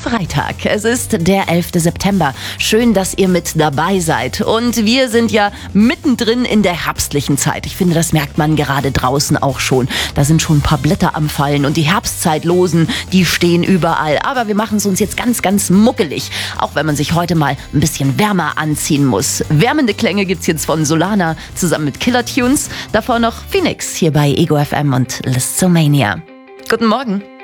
Freitag. Es ist der 11. September. Schön, dass ihr mit dabei seid. Und wir sind ja mittendrin in der herbstlichen Zeit. Ich finde, das merkt man gerade draußen auch schon. Da sind schon ein paar Blätter am Fallen und die Herbstzeitlosen, die stehen überall. Aber wir machen es uns jetzt ganz, ganz muckelig. Auch wenn man sich heute mal ein bisschen wärmer anziehen muss. Wärmende Klänge gibt's jetzt von Solana zusammen mit Killer Tunes. Davor noch Phoenix hier bei Ego FM und Listomania. Guten Morgen.